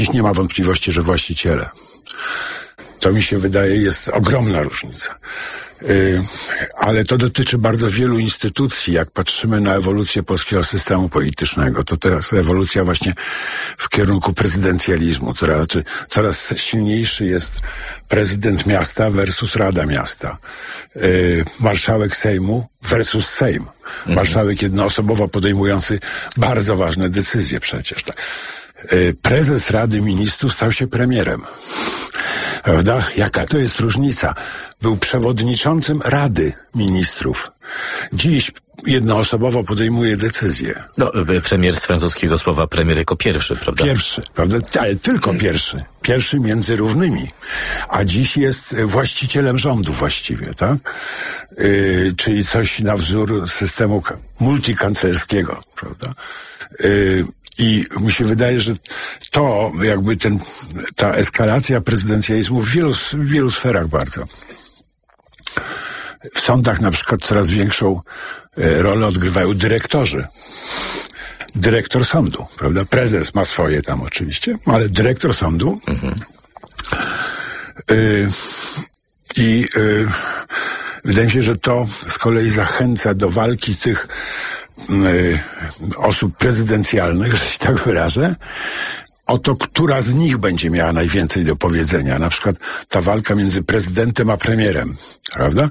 Dziś nie ma wątpliwości, że właściciele. To mi się wydaje jest ogromna różnica. Ale to dotyczy bardzo wielu instytucji. Jak patrzymy na ewolucję polskiego systemu politycznego, to teraz ewolucja właśnie w kierunku prezydencjalizmu. Coraz silniejszy jest prezydent miasta versus Rada Miasta. Marszałek Sejmu versus Sejm. Marszałek jednoosobowo podejmujący bardzo ważne decyzje przecież. Tak. Prezes Rady Ministrów stał się premierem. Prawda? Jaka to jest różnica? Był przewodniczącym Rady Ministrów. Dziś jednoosobowo podejmuje decyzje. No, premier z francuskiego słowa premier jako pierwszy, prawda? Pierwszy, prawda? Ale tylko pierwszy. Pierwszy między równymi. A dziś jest właścicielem rządu właściwie, tak? Czyli coś na wzór systemu multikanclerskiego, prawda? I mi się wydaje, że to jakby ta eskalacja prezydencjalizmu w wielu sferach bardzo. W sądach na przykład coraz większą rolę odgrywają dyrektorzy. Dyrektor sądu, prawda? Prezes ma swoje tam oczywiście, ale dyrektor sądu wydaje mi się, że to z kolei zachęca do walki tych osób prezydencjalnych, że się tak wyrażę, o to, która z nich będzie miała najwięcej do powiedzenia. Na przykład ta walka między prezydentem a premierem, prawda?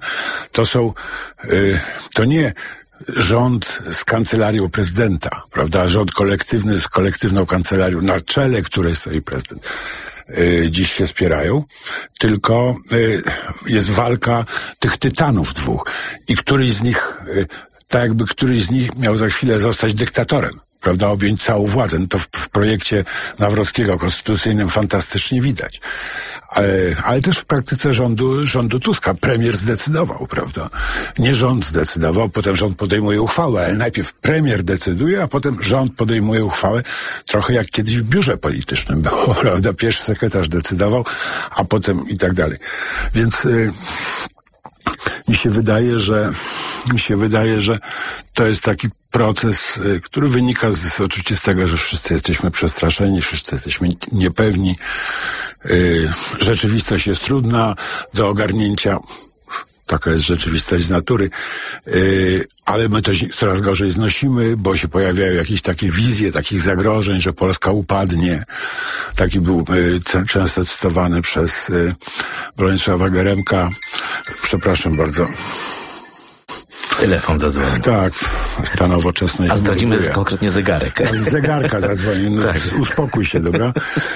To nie rząd z kancelarią prezydenta, prawda? Rząd kolektywny z kolektywną kancelarią, na czele której stoi prezydent. Dziś się spierają, tylko jest walka tych tytanów dwóch i któryś z nich miał za chwilę zostać dyktatorem, prawda, objąć całą władzę. No to w projekcie Nawrockiego konstytucyjnym fantastycznie widać. Ale też w praktyce rządu Tuska premier zdecydował, prawda. Nie rząd zdecydował, potem rząd podejmuje uchwałę, ale najpierw premier decyduje, a potem rząd podejmuje uchwałę, trochę jak kiedyś w biurze politycznym było, prawda. Pierwszy sekretarz decydował, a potem i tak dalej. Więc mi się wydaje, że to jest taki proces, który wynika oczywiście z tego, że wszyscy jesteśmy przestraszeni, wszyscy jesteśmy niepewni. Rzeczywistość jest trudna do ogarnięcia. Taka jest rzeczywistość z natury. Ale my to coraz gorzej znosimy, bo się pojawiają jakieś takie wizje takich zagrożeń, że Polska upadnie. Taki był często cytowany przez Bronisława Geremka. Przepraszam bardzo. Telefon zadzwonił. Tak, ta nowoczesność. A zdradzimy konkretnie zegarek. Z zegarka zadzwonił. No, tak. Uspokój się, dobra?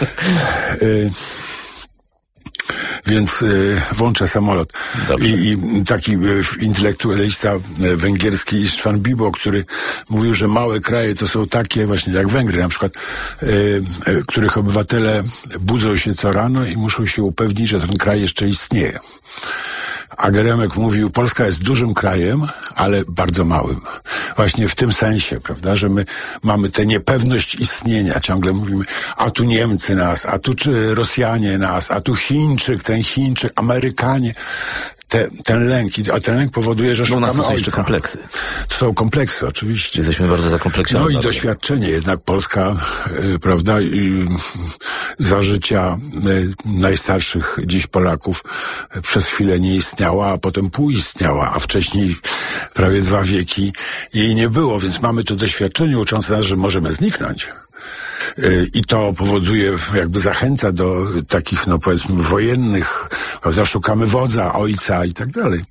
Więc włączę samolot. I taki intelektualista węgierski Istvan Bibo, który mówił, że małe kraje to są takie właśnie jak Węgry na przykład, których obywatele budzą się co rano i muszą się upewnić, że ten kraj jeszcze istnieje. A Geremek mówił, Polska jest dużym krajem, ale bardzo małym. Właśnie w tym sensie, prawda, że my mamy tę niepewność istnienia. Ciągle mówimy, a tu Niemcy nas, a tu Rosjanie nas, a tu ten Chińczyk, Amerykanie. Ten lęk, a ten lęk powoduje, że szukamy ojca. U nas są jeszcze kompleksy. To są kompleksy, oczywiście. Jesteśmy bardzo zakompleksioni. No i doświadczenie. Jednak Polska, prawda, za życia najstarszych dziś Polaków przez chwilę nie istniała, a potem półistniała, a wcześniej prawie 2 wieki jej nie było, więc mamy to doświadczenie uczące nas, że możemy zniknąć. I to powoduje, jakby zachęca do takich, no powiedzmy, wojennych, prawda, szukamy wodza, ojca i tak dalej.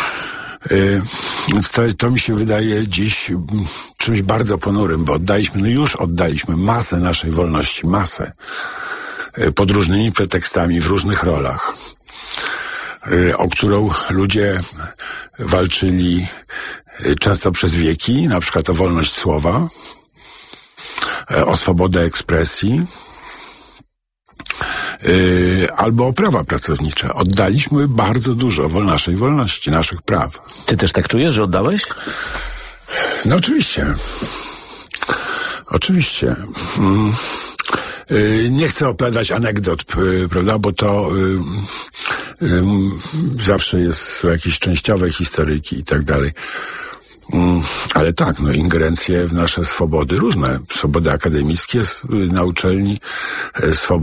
Więc to mi się wydaje dziś czymś bardzo ponurym, bo już oddaliśmy masę naszej wolności, masę, pod różnymi pretekstami, w różnych rolach, o którą ludzie walczyli często przez wieki, na przykład o wolność słowa, o swobodę ekspresji, albo o prawa pracownicze. Oddaliśmy bardzo dużo naszej wolności, naszych praw. Ty też tak czujesz, że oddałeś? No oczywiście. Oczywiście. Nie chcę opowiadać anegdot, prawda, bo to zawsze są jakieś częściowe historyjki i tak dalej. Ale tak, no ingerencje w nasze swobody różne. Swobody akademickie na uczelni, swobody